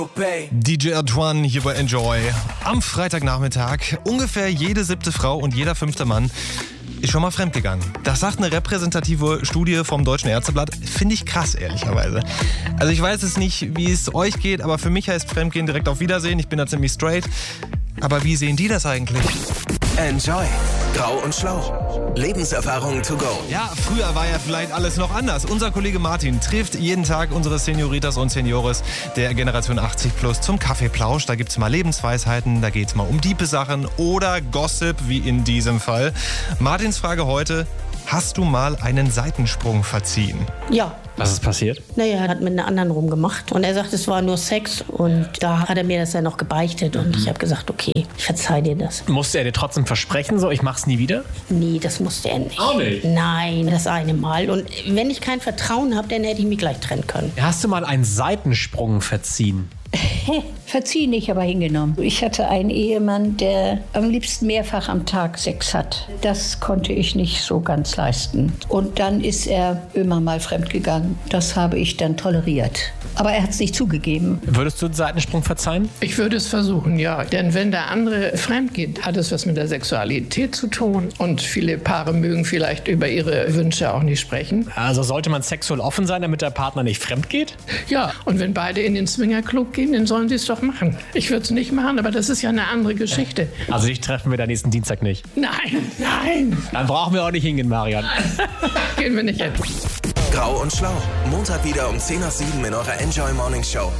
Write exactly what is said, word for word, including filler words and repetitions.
D J Antoine hier bei Enjoy. Am Freitagnachmittag ungefähr jede siebte Frau und jeder fünfte Mann ist schon mal fremdgegangen. Das sagt eine repräsentative Studie vom Deutschen Ärzteblatt. Finde ich krass, ehrlicherweise. Also ich weiß es nicht, wie es euch geht, aber für mich heißt Fremdgehen direkt auf Wiedersehen. Ich bin da ziemlich straight. Aber wie sehen die das eigentlich? Enjoy. Grau und Schlau. Lebenserfahrungen to go. Ja, früher war ja vielleicht alles noch anders. Unser Kollege Martin trifft jeden Tag unsere Senioritas und Seniores der Generation achtzig plus zum Kaffeeplausch. Da gibt's mal Lebensweisheiten, da geht's mal um diepe Sachen oder Gossip, wie in diesem Fall. Martins Frage heute: Hast du mal einen Seitensprung verziehen? Ja. Was ist passiert? Naja, er hat mit einer anderen rumgemacht und er sagt, es war nur Sex und da hat er mir das ja noch gebeichtet und ich habe gesagt, okay, ich verzeih dir das. Musste er dir trotzdem versprechen, so, ich mach's nie wieder? Nee, das musste er nicht. Auch nicht? Nein, das eine Mal. Und wenn ich kein Vertrauen habe, dann hätte ich mich gleich trennen können. Hast du mal einen Seitensprung verziehen? Verziehen nicht, aber hingenommen. Ich hatte einen Ehemann, der am liebsten mehrfach am Tag Sex hat. Das konnte ich nicht so ganz leisten. Und dann ist er immer mal fremdgegangen. Das habe ich dann toleriert. Aber er hat es nicht zugegeben. Würdest du einen Seitensprung verzeihen? Ich würde es versuchen, ja. Denn wenn der andere fremd geht, hat es was mit der Sexualität zu tun. Und viele Paare mögen vielleicht über ihre Wünsche auch nicht sprechen. Also sollte man sexuell offen sein, damit der Partner nicht fremd geht? Ja, und wenn beide in den Swingerclub gehen, dann sollen sie es doch machen. Ich würde es nicht machen, aber das ist ja eine andere Geschichte. Also dich treffen wir da nächsten Dienstag nicht? Nein, nein. Dann brauchen wir auch nicht hingehen, Marian. Gehen wir nicht hin. Grau und Schlau. Montag wieder um zehn nach sieben in eurer Enjoy Morning Show.